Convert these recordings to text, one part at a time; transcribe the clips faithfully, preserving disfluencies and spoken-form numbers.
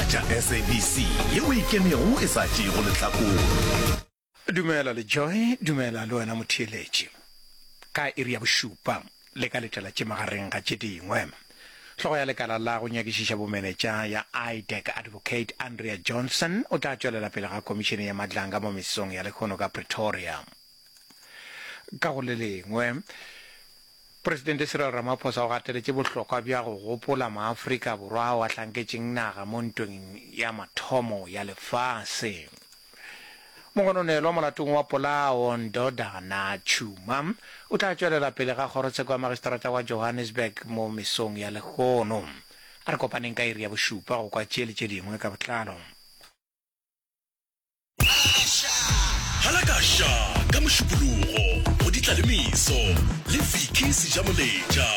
tša S A B C yeo e kemego e sa tšego lehlakong. Dumela le Joy, dumela le wena motheeletši ka iri ya bošupa le ka letela tše magareng ga tše dingwe. Hlogo ya lekala la go nyakišiša bomenetša ya I D E C Advocate Andrea Johnson o tla tšwelela pele ga komišene ya madlanga mo mesong ya lekgono ka Pretoria. Ka go le lengwe, Presidente Cyril Ramaphosa o gateletše bohlokwa bja go gopola maAfrika Borwa wa hlanketšeng naga mo ntweng ya mathomo ya lefase. Mogononelo molatong wa Polao Ndodana Chuma o tla tšwelela pele ga kgorotsheko ya magistrata wa Johannesburg mo mesong ya lekgono. A re kopaneng ka iri ya bošupa go kwa tšele tše dingwe ka botlalo. Halakasha ka mošupologo go ditlalemiso le Vicky Sejamoleja.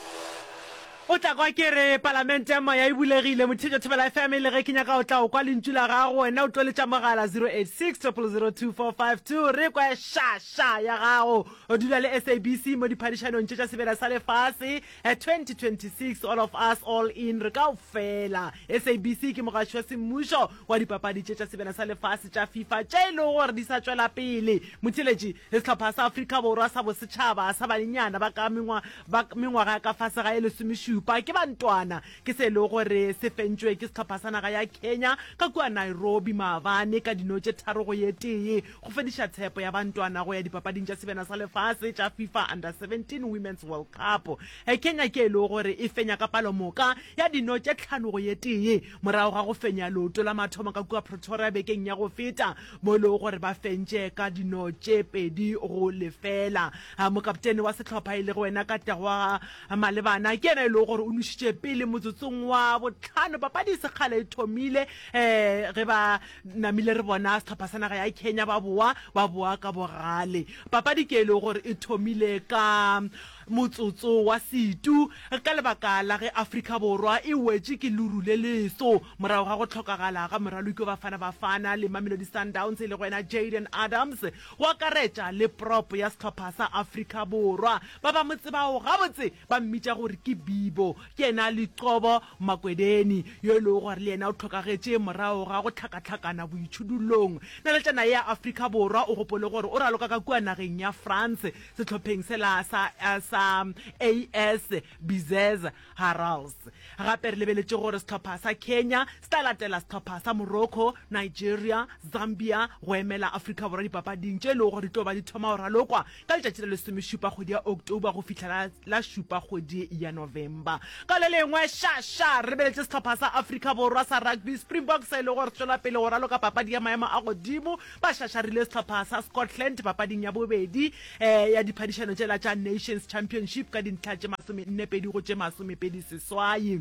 O tla kwa kere parlamente ya maya e bulegile mothejo thebela F M le ge kenya ka o tla o kwa lentšu la gago wena o tloletša mogala zero eight six zero zero zero two four five two re kwa šaša ya gago o dula le S A B C mo diphadišanong tše tša sebela sa lefase twenty twenty-six all of us all in re ka o fela. S A B C ke mogaši wa semmušo wa dipapadi tše tša sebela sa lefase tša FIFA tše e le gore di sa tšwela pele. Motheletši sehlopha sa Afrika Borwa sa bosetšhaba sa banenyana ba ka mengwaga ya ka fase ga e lesomešupa pa ke bantwana ke se le gore se fentšwe ke sehlopha sa naga ya Kenya ka kua Nairobi maabane ka dino tše tharo go ye tee go fediša tshepo ya bantwana go ya dipapading tša sebena sa lefase tša FIFA Under seventeen Women's World Cup. E Kenya ke le gore e fenya ka palomoka ya dino tše tlhano go ye tee morago ga go fenya loto la mathomo ka kua Pretoria bekeng ya go feta mo le gore ba fentše ka dino tše pedi go lefela. Mokaptene wa sehlopha ile go wena ka Tagwa Malebana ke ena ile gore o nušitše pele motsotsong wa botlhano papadi sekgala e thomile eh ge ba namile re bona sehlopha sa naga ya Kenya ba boa ba boa ka bogale. Papadi ke le gore e thomile ka motsotso wa situ ka lebaka la ge Afrika Borwa e wetše ke luru le leso morago ga go tlhokagala ga moraloki bafana bafana le Mamelodi Sundowns le go ena Jaden Adams wa karetša le prop ya sehlopha sa Afrika Borwa ba ba motse bao gabotse ba mmitša gore ke Bibo ke ena le Qobo Makwedeni yo le gore le ena o tlhokagetše morago ga go tlhakatlhakana boitšhudulong na le tšana ya Afrika Borwa o gopole gore o raloka ka kua nageng ya France sehlopheng sela sa sa A S Bizes Harals. Gape re lebeletše gore sehlopha sa Kenya se tla latela sehlopha sa Morocco, Nigeria, Zambia go emela Afrika Borwa dipapading tše le gore di tlo ba di thoma go ralokwa ka letšatši la lesomešupa kgwedi ya October go fihlela la šupa kgwedi ya November. Ka le lengwe šaša re beletše sehlopha sa Afrika Borwa sa rugby Springboks e le gore se tšwela pele go raloka papadi ya maemo a godimo ba šašarile sehlopha sa Scotland papading ya bobedi eh, ya diphadišano tšela tša Nations Championship ka dintlha tše masomennepedi go tše masomepedi seswai.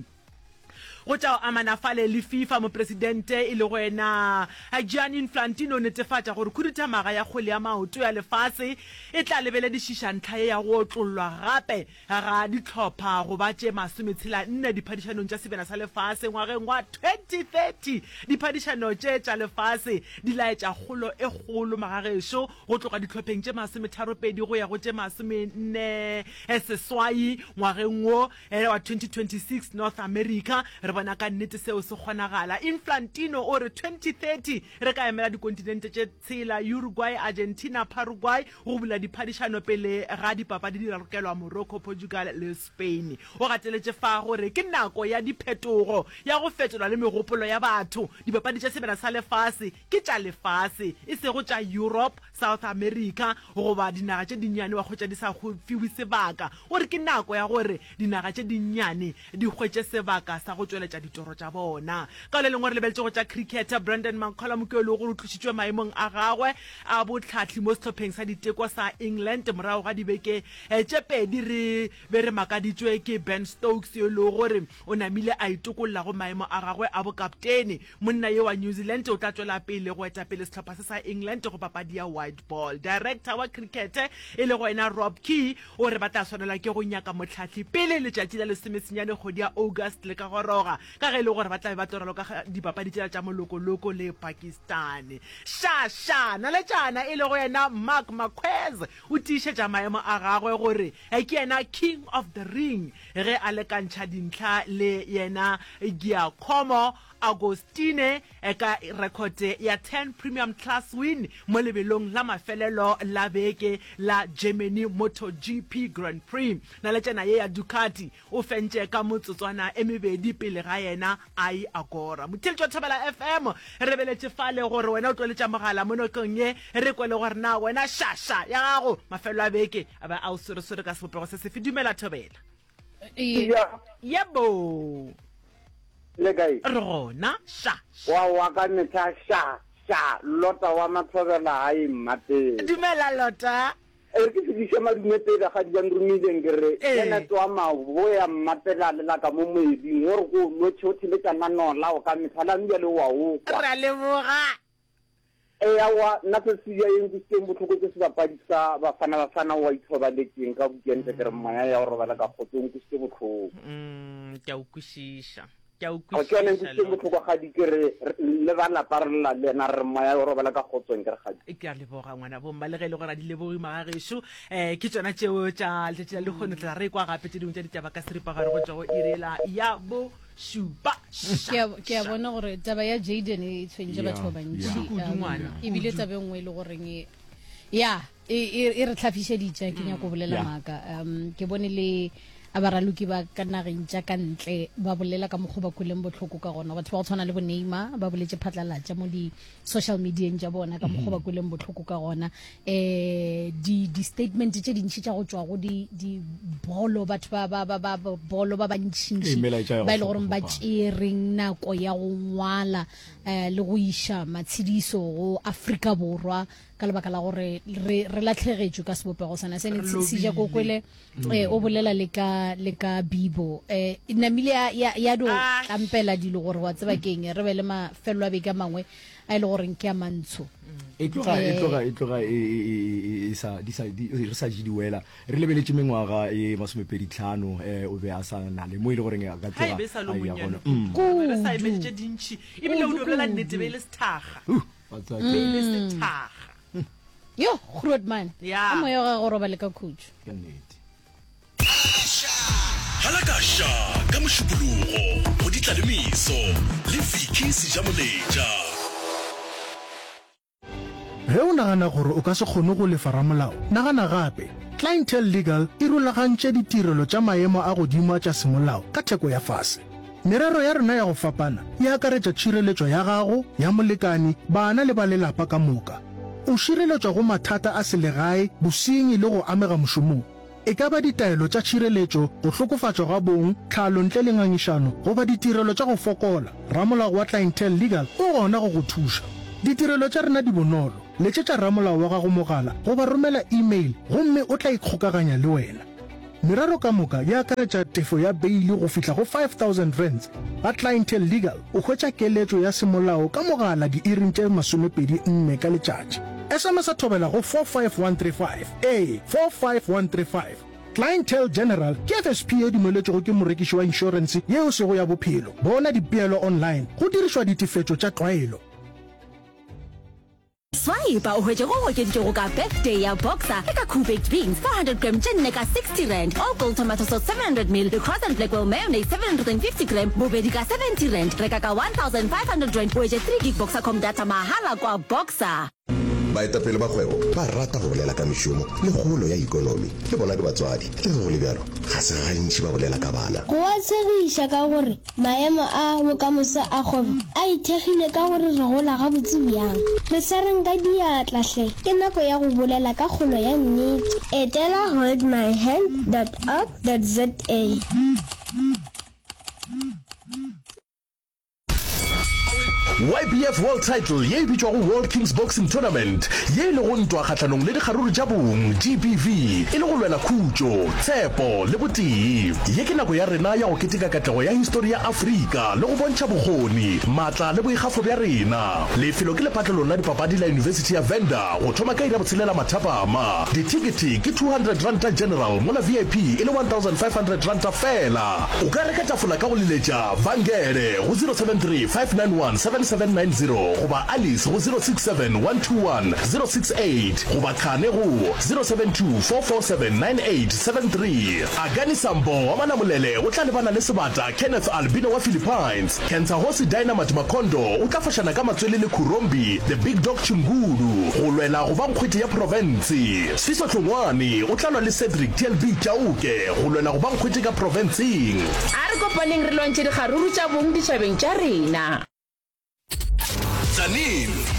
Go tšao amana fale le FIFA mo presidente e le go ena Gianni Infantino netefatša gore khuduthamaga ya kgwele ya maoto ya lefase e tla lebeledišiša ntlha ye ya go tlollwa gape ga ditlhopha go ba tše masometshela nne diphadišanong tša sebena sa lefase ngwageng wa twenty thirty. Diphadišano tše tša lefase di laetša kgolo e kgolo magagešo go tloga ditlhopheng tše masometharopedi go ya go tše masomenne seswai ngwageng wo wa twenty twenty-six North America. Re bona ka nnete seo se kgonagala. Infantino o re twenty thirty re ka emela dikontinente tše tshela Uruguay, Argentina, Paraguay go bula diphadišano pele ga dipapadi di ralokelwa Morocco, Portugal le Spain. O gateletše fa gore ke nako ya diphetogo ya go fetolwa le megopolo ya batho. Dipapadi tša sebena sa lefase ke tša lefase e se go tša Europe, South America goba dinaga tše dinnyane wa kgwetša di sa fiwe sebaka gore ke nako ya gore dinaga tše dinnyane di kgwetše sebaka sa go tšweletša ditoro tša bona. Ka le lengwe re lebeletše go tša cricketer Brandon McCullum ke le gore o tlošitšwe maemong a gagwe a botlhatlhi mo sehlopheng sa diteko sa England morago ga dibeke tše pedi re be re makaditšwe ke Ben Stokes yo le gore o namile a itokolola go maemo a gagwe a bokaptene. Monna ye wa New Zealand o tla tšwela pele go eta pele sehlopa se sa England go papadi ya white ball. Director wa cricket e le go ena Rob Key o re ba tla swanela ke go nyaka motlhatlhi pele letšatši la lesomesenyane kgwedi ya August le ka goroga ka ge le gore ba tla ba torelo ka dipapadi tša tša moloko-loko le Pakistan. Šaša na le tšana e le go yena Mark Marquez o tiišetša maemo a gagwe gore ke yena king of the ring ge a lekantšha dintlha le yena Giacomo Agostine e ka rekode ya ten premium class win mo lebelong la mafelelo la beke la Germany MotoGP Grand Prix na le tsena ye ya Ducati o fentse ka motsotswana e mebedi pele ga yena ai agora Mothele jo Thobela F M re beletse fale gore wena o tloletsa mogala mo nokong ye re kwele gore na wena shasha ya gago mafelo a beke aba a o sore ka sepopego se se fidumela Thobela yebo le kae rona sha wa wa ka ntsha sha sha lota wa Mathobela ai mate dumela lota e ke se ditse madumete ga di jang rumileng gere ena twa ma boya Matela la ka mo moedi ngore go no tshotse le kana no la o ka methala mbele wa o ra le boga e ya wa na se siya eng ke se botlhoko ke se bapadisa ba fana ba fana wa ithoba le teng ka bukente ke re maya ya go robala ka khotsong ke se botlhoko mm ke a ukwishisha ke a o ke ne ke se botlhoko ga di kere le ba la parla le na re maya go robala ka khotsong ke re ga e ke a le boga ngwana bo mma le ge le gore di le bo magagesho eh ke tsona tseo tsa le tsa le gone tla re kwa gape tse dingwe tsa ditaba ka seripa gare go tswa go irela ya bo shupa ke a bona gore taba ya Jaden e tshwenje batho ba bantsi e bile taba engwe le gore nge ya e re tlhafisheditse ke nya go bolela maka um ke bone le abaraluki ba kana rentja ka ntle ba bolela ka mogoba koleng botlhoko ka gona batho ba go tshwana le bo Neymar ba boletse phatlalatsa mo di social media ja bona ka mogoba koleng botlhoko ka gona eh di di statement tse dintsi tsa go tswa go di di bolo batho ba ba ba bolo ba bantšintši ba ile gore ba tšereng nako ya go ngwala eh le go isha matshidiso go Afrika Borwa ka lebaka la gore re re latlhegetswe ka sebopego sana se ne se ja go kwele eh o bolela le ka le ka Bibo eh namile ya ya do tampela dilo gore wa tseba keng re be le mafelo a beke mangwe a ile gore ke a mantsho e tloga e tloga e tloga e sa di sa di re sa di wela re lebeletse mengwaga e masomepeditlhano eh o be a sa na le mo ile gore ga tloga ha be sa lo monyane re sa imetse dintshi e bile o dobela nnete be le sethaga batsa be le sethaga yo Grootman ya mo yo go robala ka khutso ke nnete halakasha ka moshupologo go ditlalemiso le Vicky Sejamoleja ge o nagana gore o ka se kgone go lefa ramolao nagana gape Clientele Legal e rulagantše ditirelo tša maemo a godimo tša semolao ka theko ya fase merero ya rena ya go fapana e akaretša tšhireletšo ya gago ya molekani bana le ba lelapa ka moka o šireletswa go mathata a selegae bosenyi le go amega mošomong e ka ba ditaelo tša tšhireletšo go hlokofatšwa ga bong tlhalo ntle le ngangišano goba ditirelo tša go fokola ramolao wa Clientele Legal o gona go go thuša ditirelo tša rena di bonolo letšetša ramolao wa gago mogala goba romela email gomme o tla ikgokaganya le wena merero ka moka ya akaretša tefo ya beili go fihla go five thousand rands ga Clientele Legal o hwetša keletšo ya semolao ka mogala di-iring tše masomepedi nne ka letšatši S M S a thobela go four five one three five a four five one three five Clientele General ke F S P e dumeletšego ke morekiši wa insurance yeo sego ya bophelo bona dipeelo online go dirišwa ditefetšo tša tlwaelo Swipe o hwetše go okentše go ka birthday ya Boxer e ka cool baked beans four hundred gram tše nne ka sixty rand all gold tomato sauce seven hundred mil le croissant blackwell mayonnaise seven hundred fifty gram bobedi ka seventy rand reka ka one thousand five hundred rand o etse three gig Boxer com data mahala kwa Boxer baetapele ba kgwebo ba rata go bolela ka mešomo le kgolo ya ikonomi le bona ke batswadi le go le bjalo ga se gantši ba bolela ka bana go a tshegiša ka gore maemo a bokamoso a kgwebo a ithegile ka gore re gola ga botse bjang re sa reng ka diatlahle ke nako ya go bolela ka kgolo ya nnete etela hold my hand dot org dot za Y B F World Title ye bitšwa go World Kings Boxing Tournament ye le go ntwa kgatlhanong le dikgaruru tša bong G B V e le go lwela khutšo tshepo le botee ye ke nako ya rena ya go keteka katlego ya histori ya Afrika le go bontšha bokgoni maatla le boikgafo bja rena lefelo ke lephatlelong la dipapadi la University ya Venda go thoma ka ira botshelela mathapama ditikete ke two hundred ranta general mola V I P e le one thousand five hundred ranta fela o ka reka tafola ka go leletša vangele go zero seven three five nine one seven seven seven nine zero goba Alice go zero six seven one two one zero six eight goba Khane go zero seven two four four seven nine eight seven three. Agani Sambo wa Manamulele o tla lebana le sebata Kenneth Albino wa Philippines. Kenza Hosi Dynamite Makondo o tla fashana ka matswele le Kurombi the Big Dog Chungulu go lwela go ba nkgwete ya province. Siso Tlongwane o tla lwa le Cedric T L B Tjauke go lwela go ba nkgwete ka province. A re kopaneng re lwantse dikgaruru tša bong ditšhabeng tša rena. Janine